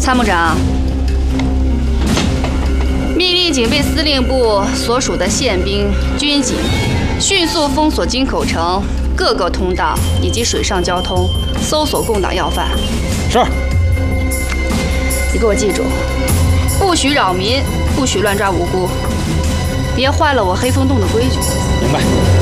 参谋长，命令警备司令部所属的宪兵、军警，迅速封锁京口城各个通道以及水上交通，搜索共党要犯。 是。 你给我记住，不许扰民，不许乱抓无辜，别坏了我黑风洞的规矩。 明白。